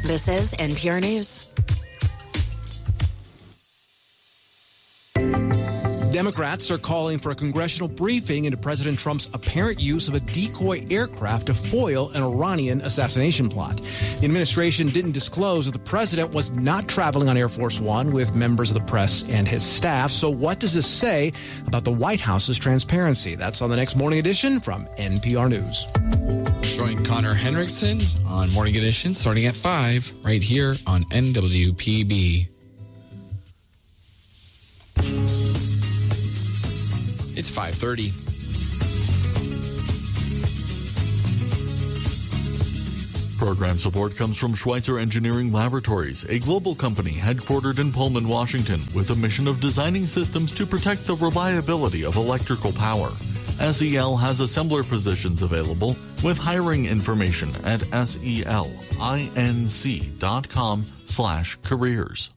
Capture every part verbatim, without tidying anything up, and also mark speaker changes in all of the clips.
Speaker 1: This is N P R News.
Speaker 2: Democrats are calling for a congressional briefing into President Trump's apparent use of a decoy aircraft to foil an Iranian assassination plot. The administration didn't disclose that the president was not traveling on Air Force One with members of the press and his staff. So what does this say about the White House's transparency? That's on the next Morning Edition from N P R News.
Speaker 3: Join Connor Henriksen on Morning Edition starting at five right here on N W P B. It's five thirty.
Speaker 4: Program support comes from Schweitzer Engineering Laboratories, a global company headquartered in Pullman, Washington, with a mission of designing systems to protect the reliability of electrical power. S E L has assembler positions available with hiring information at selinc.com slash careers.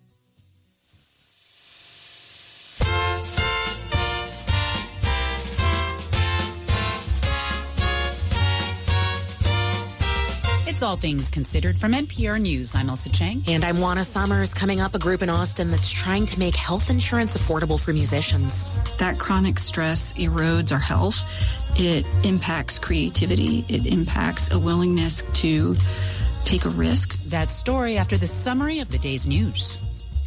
Speaker 5: It's All Things Considered from N P R News. I'm Elsa Chang.
Speaker 1: And I'm Juana Summers. Coming up, a group in Austin that's trying to make health insurance affordable for musicians.
Speaker 6: That chronic stress erodes our health. It impacts creativity. It impacts a willingness to take a risk.
Speaker 5: That story after the summary of the day's news.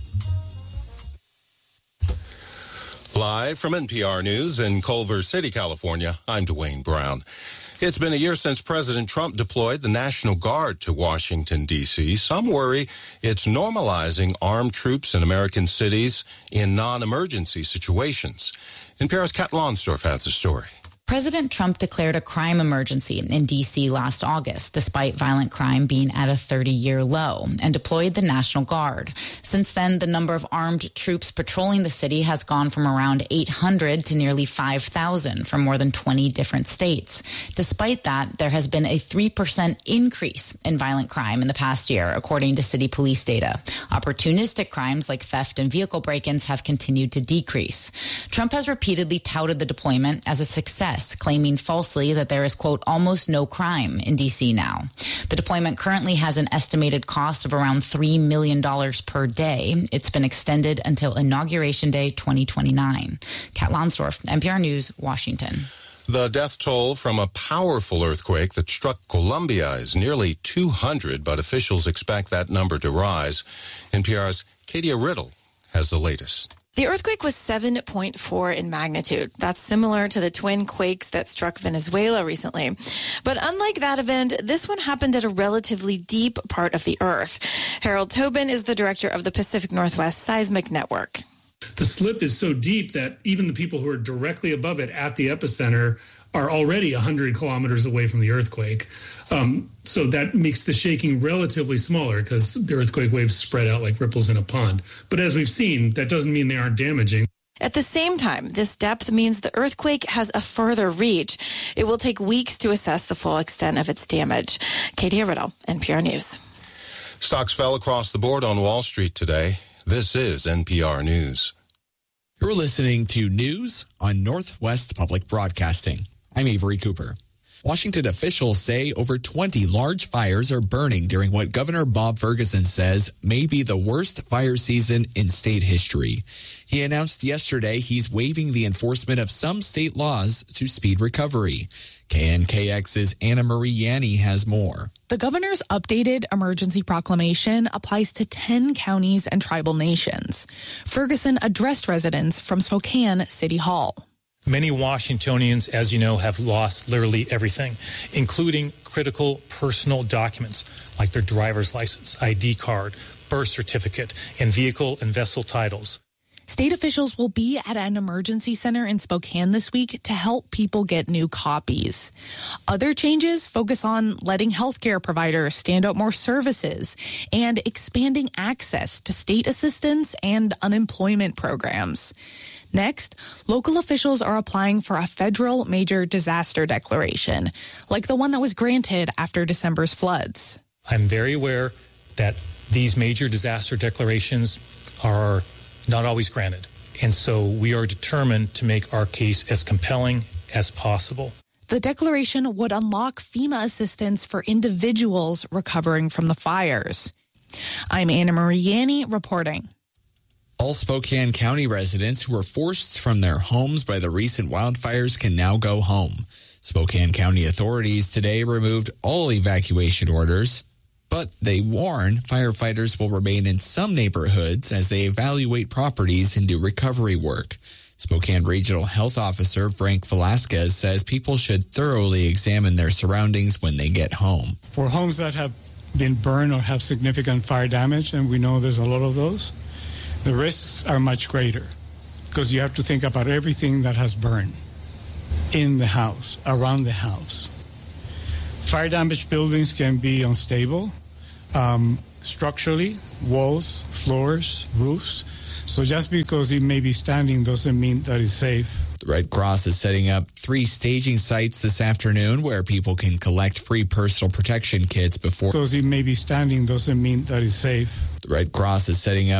Speaker 7: Live from N P R News in Culver City, California, I'm Dwayne Brown. It's been a year since President Trump deployed the National Guard to Washington, D C Some worry it's normalizing armed troops in American cities in non-emergency situations. N P R's Kat Lonsdorf has the story.
Speaker 8: President Trump declared a crime emergency in D C last August, despite violent crime being at a thirty-year low, and deployed the National Guard. Since then, the number of armed troops patrolling the city has gone from around eight hundred to nearly five thousand from more than twenty different states. Despite that, there has been a three percent increase in violent crime in the past year, according to city police data. Opportunistic crimes like theft and vehicle break-ins have continued to decrease. Trump has repeatedly touted the deployment as a success, claiming falsely that there is, quote, almost no crime in D C now. The deployment currently has an estimated cost of around three million dollars per day. It's been extended until Inauguration Day twenty twenty-nine. Kat Lonsdorf, N P R News, Washington.
Speaker 7: The death toll from a powerful earthquake that struck Colombia is nearly two hundred, but officials expect that number to rise. N P R's Katia Riddle has the latest.
Speaker 9: The earthquake was seven point four in magnitude. That's similar to the twin quakes that struck Venezuela recently. But unlike that event, this one happened at a relatively deep part of the Earth. Harold Tobin is the director of the Pacific Northwest Seismic Network.
Speaker 10: The slip is so deep that even the people who are directly above it at the epicenter are already one hundred kilometers away from the earthquake. Um, so that makes the shaking relatively smaller because the earthquake waves spread out like ripples in a pond. But as we've seen, that doesn't mean they aren't damaging.
Speaker 9: At the same time, this depth means the earthquake has a further reach. It will take weeks to assess the full extent of its damage. Katie Riddle, N P R News.
Speaker 7: Stocks fell across the board on Wall Street today. This is N P R News.
Speaker 3: You're listening to News on Northwest Public Broadcasting. I'm Avery Cooper. Washington officials say over twenty large fires are burning during what Governor Bob Ferguson says may be the worst fire season in state history. He announced yesterday he's waiving the enforcement of some state laws to speed recovery. K N K X's Anna Marie Yanni has more.
Speaker 11: The governor's updated emergency proclamation applies to ten counties and tribal nations. Ferguson addressed residents from Spokane City Hall.
Speaker 12: Many Washingtonians, as you know, have lost literally everything, including critical personal documents like their driver's license, I D card, birth certificate, and vehicle and vessel titles.
Speaker 11: State officials will be at an emergency center in Spokane this week to help people get new copies. Other changes focus on letting healthcare providers stand up more services and expanding access to state assistance and unemployment programs. Next, local officials are applying for a federal major disaster declaration, like the one that was granted after December's floods.
Speaker 12: I'm very aware that these major disaster declarations are not always granted. And so we are determined to make our case as compelling as possible.
Speaker 11: The declaration would unlock FEMA assistance for individuals recovering from the fires. I'm Anna Marie Yanni reporting.
Speaker 3: All Spokane County residents who were forced from their homes by the recent wildfires can now go home. Spokane County authorities today removed all evacuation orders, but they warn firefighters will remain in some neighborhoods as they evaluate properties and do recovery work. Spokane Regional Health Officer Frank Velasquez says people should thoroughly examine their surroundings when they get home.
Speaker 13: For homes that have been burned or have significant fire damage, and we know there's a lot of those, the risks are much greater because you have to think about everything that has burned in the house, around the house. Fire damaged buildings can be unstable um, structurally, walls, floors, roofs. So just because it may be standing doesn't mean that it's safe.
Speaker 3: The Red Cross is setting up three staging sites this afternoon where people can collect free personal protection kits before.
Speaker 13: Because it may be standing doesn't mean that it's safe.
Speaker 3: The Red Cross is setting up